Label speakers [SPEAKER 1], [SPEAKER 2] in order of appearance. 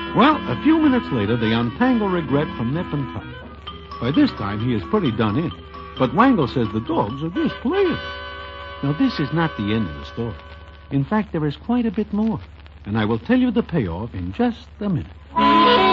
[SPEAKER 1] Well, a few minutes later, they untangle Regret from Nip and Tuck. By this time, he is pretty done in. But Wangle says the dogs are just playing. Now, this is not the end of the story. In fact, there is quite a bit more. And I will tell you the payoff in just a minute.